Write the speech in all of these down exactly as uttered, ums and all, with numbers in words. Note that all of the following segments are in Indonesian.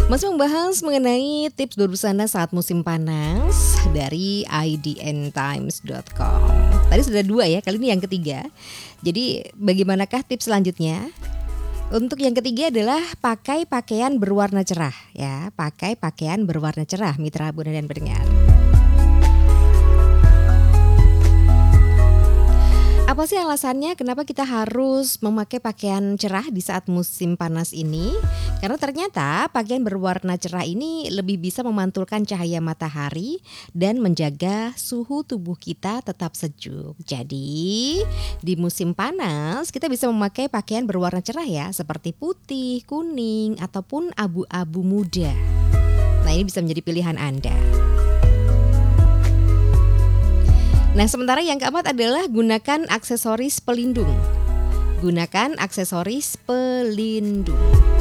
Masih membahas mengenai tips berbusana saat musim panas dari i d n times dot com. Tadi sudah dua ya, kali ini yang ketiga. Jadi bagaimanakah tips selanjutnya? Untuk yang ketiga adalah pakai pakaian berwarna cerah ya, pakai pakaian berwarna cerah mitra Buana dan pendengar. Apa sih alasannya kenapa kita harus memakai pakaian cerah di saat musim panas ini? Karena ternyata pakaian berwarna cerah ini lebih bisa memantulkan cahaya matahari dan menjaga suhu tubuh kita tetap sejuk. Jadi di musim panas kita bisa memakai pakaian berwarna cerah ya, seperti putih, kuning, ataupun abu-abu muda. Nah, ini bisa menjadi pilihan Anda. Nah, sementara yang keempat adalah gunakan aksesoris pelindung. Gunakan aksesoris pelindung.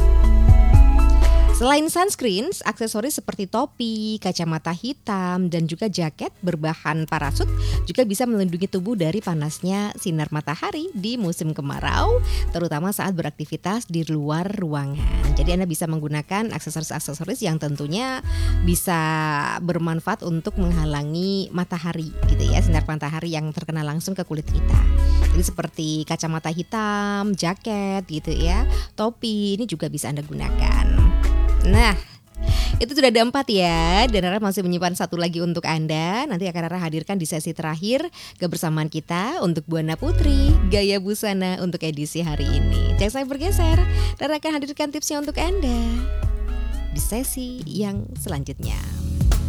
Selain sunscreen, aksesoris seperti topi, kacamata hitam, dan juga jaket berbahan parasut juga bisa melindungi tubuh dari panasnya sinar matahari di musim kemarau, terutama saat beraktivitas di luar ruangan. Jadi Anda bisa menggunakan aksesoris-aksesoris yang tentunya bisa bermanfaat untuk menghalangi matahari gitu ya, sinar matahari yang terkena langsung ke kulit kita. Jadi seperti kacamata hitam, jaket gitu ya, topi, ini juga bisa Anda gunakan. Nah, itu sudah ada empat ya, dan Rara masih menyimpan satu lagi untuk Anda. Nanti akan Rara hadirkan di sesi terakhir kebersamaan kita untuk Buana Putri Gaya Busana untuk edisi hari ini. Jangan sampai bergeser, Rara akan hadirkan tipsnya untuk Anda di sesi yang selanjutnya.